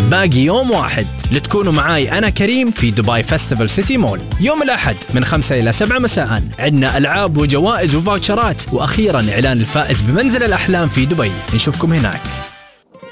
باقي يوم واحد لتكونوا معاي أنا كريم في دبي فيستيفال سيتي مول يوم الأحد من 5 إلى 7 مساء. عندنا ألعاب وجوائز وفاوتشرات، وأخيرا إعلان الفائز بمنزل الأحلام في دبي. نشوفكم هناك.